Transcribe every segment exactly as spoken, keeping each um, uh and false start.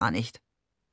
gar nicht.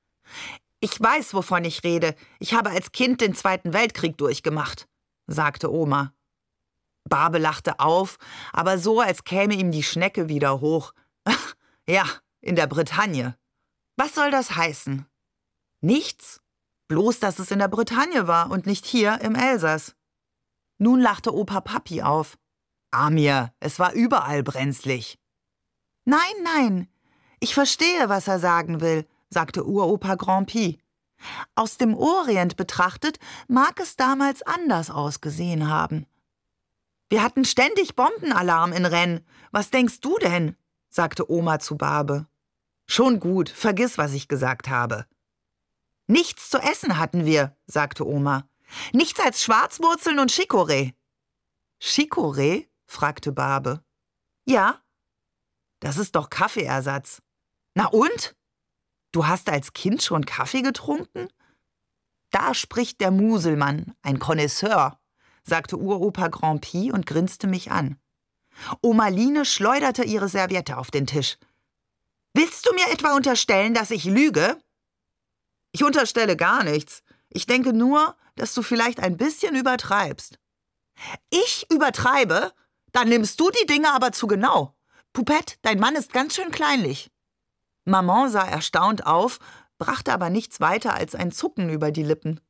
»Ich weiß, wovon ich rede. Ich habe als Kind den Zweiten Weltkrieg durchgemacht«, sagte Oma. Barbe lachte auf, aber so, als käme ihm die Schnecke wieder hoch. »Ach, ja, in der Bretagne. Was soll das heißen?« »Nichts. Bloß, dass es in der Bretagne war und nicht hier im Elsass.« Nun lachte Opa Papi auf. »Amir, es war überall brenzlig.« »Nein, nein, ich verstehe, was er sagen will«, sagte Uropa Grand-Pi. »Aus dem Orient betrachtet mag es damals anders ausgesehen haben.« »Wir hatten ständig Bombenalarm in Rennes. Was denkst du denn?«, sagte Oma zu Barbe. »Schon gut, vergiss, was ich gesagt habe.« »Nichts zu essen hatten wir«, sagte Oma. »Nichts als Schwarzwurzeln und Chicorée.« »Chicorée?«, fragte Barbe. »Ja.« »Das ist doch Kaffeeersatz.« »Na und? Du hast als Kind schon Kaffee getrunken?« »Da spricht der Muselmann, ein Connoisseur«, sagte Uropa Grand-Pi und grinste mich an. Oma Line schleuderte ihre Serviette auf den Tisch. »Willst du mir etwa unterstellen, dass ich lüge?« »Ich unterstelle gar nichts. Ich denke nur, dass du vielleicht ein bisschen übertreibst.« »Ich übertreibe? Dann nimmst du die Dinge aber zu genau. Poupette, dein Mann ist ganz schön kleinlich.« Maman sah erstaunt auf, brachte aber nichts weiter als ein Zucken über die Lippen.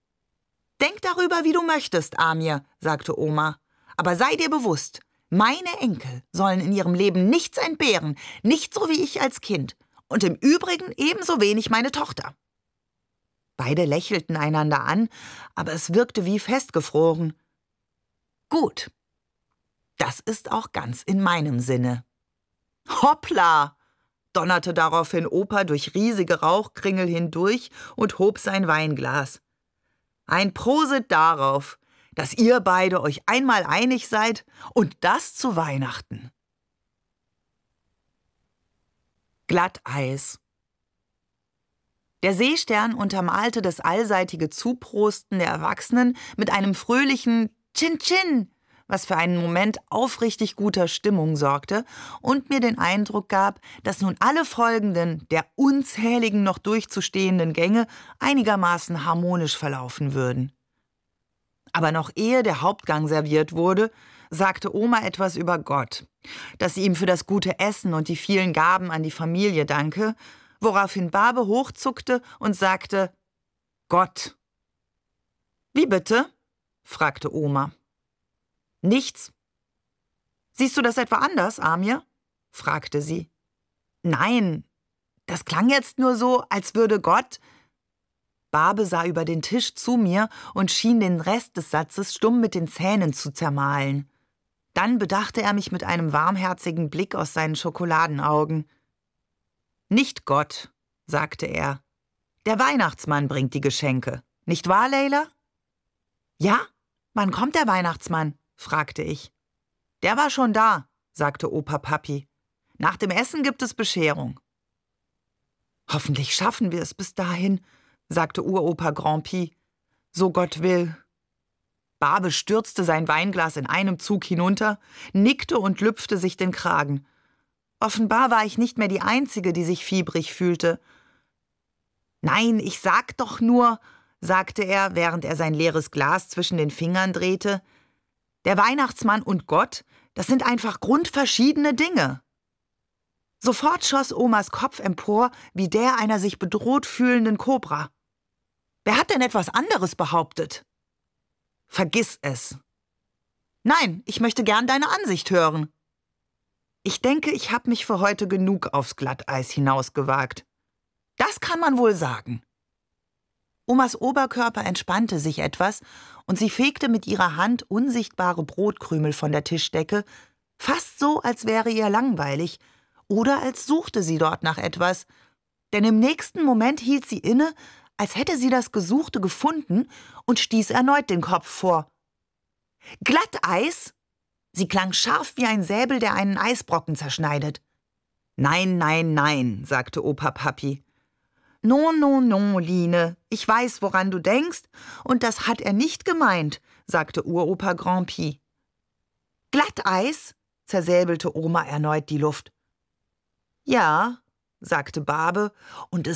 »Denk darüber, wie du möchtest, Amir«, sagte Oma. »Aber sei dir bewusst, meine Enkel sollen in ihrem Leben nichts entbehren, nicht so wie ich als Kind. Und im Übrigen ebenso wenig meine Tochter.« Beide lächelten einander an, aber es wirkte wie festgefroren. »Gut, das ist auch ganz in meinem Sinne.« »Hoppla«, donnerte daraufhin Opa durch riesige Rauchkringel hindurch und hob sein Weinglas. »Ein Prosit darauf, dass ihr beide euch einmal einig seid und das zu Weihnachten.« Glatteis. Der Seestern untermalte das allseitige Zuprosten der Erwachsenen mit einem fröhlichen Tschin-Tschin, was für einen Moment aufrichtig guter Stimmung sorgte und mir den Eindruck gab, dass nun alle folgenden, der unzähligen noch durchzustehenden Gänge einigermaßen harmonisch verlaufen würden. Aber noch ehe der Hauptgang serviert wurde, sagte Oma etwas über Gott, dass sie ihm für das gute Essen und die vielen Gaben an die Familie danke, woraufhin Barbe hochzuckte und sagte, »Gott.« »Wie bitte?«, fragte Oma. »Nichts.« »Siehst du das etwa anders, Amir?«, fragte sie. »Nein, das klang jetzt nur so, als würde Gott...« Barbe sah über den Tisch zu mir und schien den Rest des Satzes stumm mit den Zähnen zu zermahlen. Dann bedachte er mich mit einem warmherzigen Blick aus seinen Schokoladenaugen. »Nicht Gott«, sagte er. »Der Weihnachtsmann bringt die Geschenke. Nicht wahr, Leila?« »Ja? Wann kommt der Weihnachtsmann?«, fragte ich. »Der war schon da«, sagte Opa Papi. »Nach dem Essen gibt es Bescherung.« »Hoffentlich schaffen wir es bis dahin«, sagte Uropa Grand-Pi. »So Gott will.« Barbe stürzte sein Weinglas in einem Zug hinunter, nickte und lüpfte sich den Kragen. Offenbar war ich nicht mehr die Einzige, die sich fiebrig fühlte. »Nein, ich sag doch nur«, sagte er, während er sein leeres Glas zwischen den Fingern drehte, »der Weihnachtsmann und Gott, das sind einfach grundverschiedene Dinge.« Sofort schoss Omas Kopf empor, wie der einer sich bedroht fühlenden Kobra. »Wer hat denn etwas anderes behauptet?« »Vergiss es.« »Nein, ich möchte gern deine Ansicht hören.« »Ich denke, ich habe mich für heute genug aufs Glatteis hinausgewagt.« »Das kann man wohl sagen.« Omas Oberkörper entspannte sich etwas und sie fegte mit ihrer Hand unsichtbare Brotkrümel von der Tischdecke, fast so, als wäre ihr langweilig oder als suchte sie dort nach etwas, denn im nächsten Moment hielt sie inne, als hätte sie das Gesuchte gefunden und stieß erneut den Kopf vor. »Glatteis?« Sie klang scharf wie ein Säbel, der einen Eisbrocken zerschneidet. »Nein, nein, nein«, sagte Opa Papi. »Non, non, non, Line, ich weiß, woran du denkst, und das hat er nicht gemeint«, sagte Uropa Grand-Pi. »Glatteis?«, zersäbelte Oma erneut die Luft. »Ja«, sagte Barbe, und es